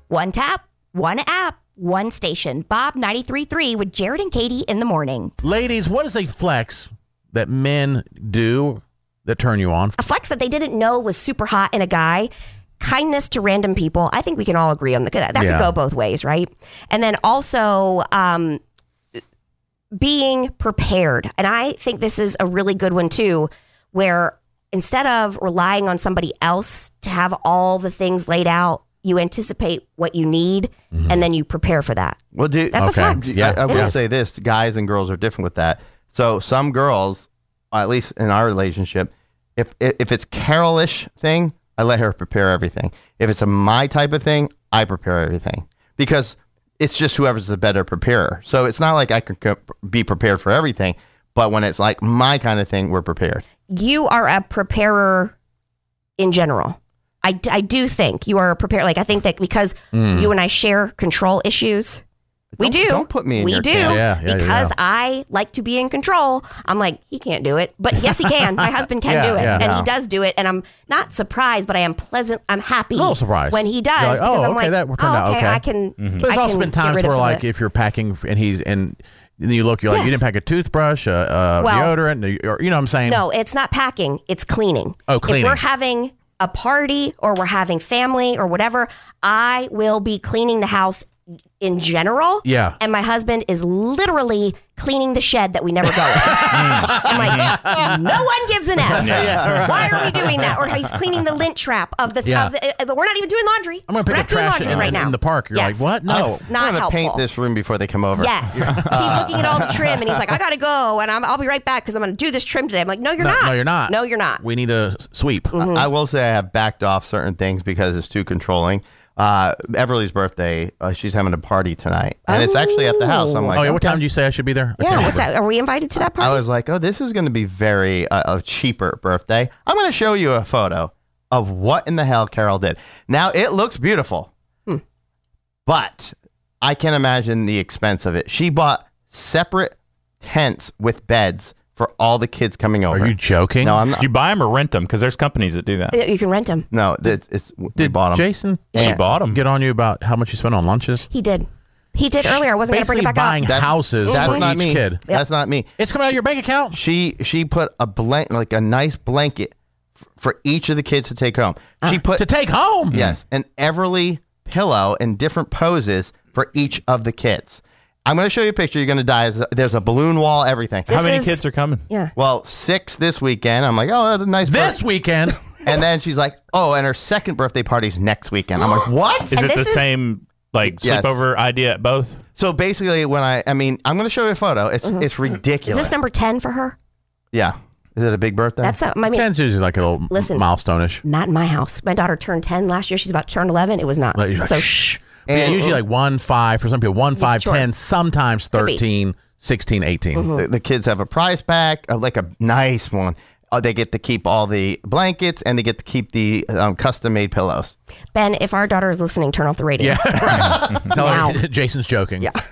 one tap, one app, one station. Bob 93.3 with Jared and Katie in the morning. Ladies, what is a flex that men do that turn you on? A flex that they didn't know was super hot in a guy. Kindness to random people. I think we can all agree on that. That could go both ways, right? And then also being prepared. And I think this is a really good one too, where instead of relying on somebody else to have all the things laid out, you anticipate what you need and then you prepare for that. Well, that's a flex. Yeah, I will say this: guys and girls are different with that. So some girls, at least in our relationship, if it's Carol-ish thing, I let her prepare everything. If it's my type of thing, I prepare everything because it's just whoever's the better preparer. So it's not like I can be prepared for everything, but when it's like my kind of thing, we're prepared. You are a preparer in general. I do think you are a preparer. Like I think that because you and I share control issues. We do. Don't put me in your camp. Because I like to be in control. I'm like, he can't do it. But yes, he can. My husband can do it. And he does do it. And I'm not surprised, but I am I'm happy when he does. Like, because I'm like, that turned out okay. I can There's also been times where like if you're packing and then you look, you're like, you didn't pack a toothbrush, deodorant, or, you know what I'm saying? No, it's not packing. It's cleaning. Oh, cleaning. If we're having a party or we're having family or whatever, I will be cleaning the house in general. Yeah. And my husband is literally cleaning the shed that we never go in. I'm like, no one gives an F. Why are we doing that? Or he's cleaning the lint trap of the, we're not even doing laundry. I'm going to pick up trash in the park. You're like, what? No. It's not I'm going to paint this room before they come over. Yes. He's looking at all the trim and he's like, I got to go and I'll be right back because I'm going to do this trim today. I'm like, no, you're not. No, you're not. No, you're not. We need a sweep. I will say I have backed off certain things because it's too controlling. Everly's birthday, she's having a party tonight, and it's actually at the house. I'm like, what time did you say I should be there? Yeah, what time? Are we invited to that party? I was like, this is going to be very a cheaper birthday. I'm going to show you a photo of what in the hell Carol did. Now, it looks beautiful, but I can imagine the expense of it. She bought separate tents with beds for all the kids coming over. Are you joking? No, I'm not. You buy them or rent them? Because there's companies that do that. You can rent them. No, we bought them. Jason, she bought them. Get on you about how much you spent on lunches? He did. He did earlier. I wasn't going to bring it back buying up. houses for not each me. kid. That's not me. It's coming out of your bank account. She put a nice blanket for each of the kids to take home. She put to take home. Yes, an Everly pillow in different poses for each of the kids. I'm going to show you a picture. You're going to die. There's a balloon wall, everything. How many kids are coming? Yeah. Well, 6 this weekend. I'm like, that's a nice This weekend. And then she's like, and her second birthday party's next weekend. I'm like, what? Is it the same sleepover idea at both? So basically, when I'm going to show you a photo. It's ridiculous. Is this number 10 for her? Yeah. Is it a big birthday? That's 10's usually like a little milestone-ish. Not in my house. My daughter turned 10 last year. She's about to turn 11. It was not. So shh. And usually like 1, 5 for some people, 1, 5, 10, sometimes 13, 16, 18. The kids have a prize pack, like a nice one. They get to keep all the blankets and they get to keep the custom-made pillows. Ben, if our daughter is listening, turn off the radio. Yeah. No, now. Jason's joking. Yeah.